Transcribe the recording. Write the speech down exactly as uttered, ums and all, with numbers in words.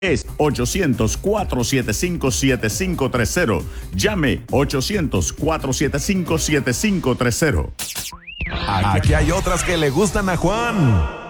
Es ochocientos, cuatrocientos setenta y cinco, setenta y cinco treinta. Llame ochocientos, cuatrocientos setenta y cinco, setenta y cinco treinta. Aquí hay otras que le gustan a Juan.